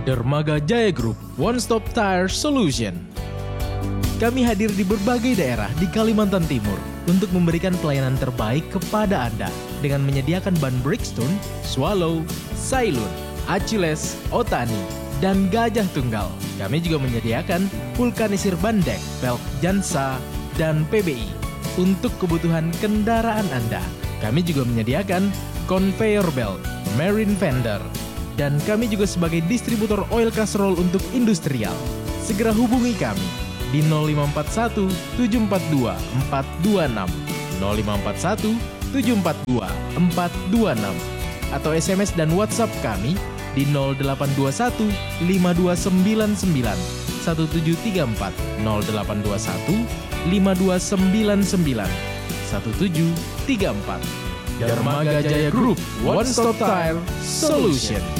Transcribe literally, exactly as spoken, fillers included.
Dermaga Jaya Group, One Stop Tire Solution. Kami hadir di berbagai daerah di Kalimantan Timur untuk memberikan pelayanan terbaik kepada Anda dengan menyediakan ban Bridgestone, Swallow, Sailun, Achilles, Otani, dan Gajah Tunggal. Kami juga menyediakan vulkanisir ban dek, velg Jansa, dan P B I untuk kebutuhan kendaraan Anda. Kami juga menyediakan conveyor belt, marine fender, dan kami juga sebagai distributor oil casserole untuk industrial. Segera hubungi kami di nol lima empat satu tujuh empat dua empat dua enam, nol lima empat satu tujuh empat dua empat dua enam, atau S M S dan WhatsApp kami di nol delapan dua satu lima dua sembilan sembilan satu tujuh tiga empat, nol delapan dua satu lima dua sembilan sembilan satu tujuh tiga empat. Dermaga Jaya Group, One Stop Tire Solution.